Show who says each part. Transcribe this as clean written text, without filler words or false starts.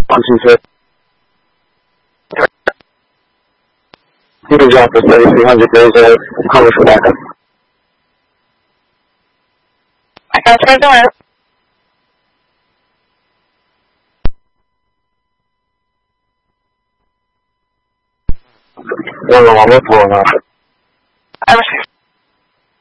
Speaker 1: 汽车。Good job for 3,300 days old. How much for that?
Speaker 2: I got right there.
Speaker 1: 忘了网络服务了。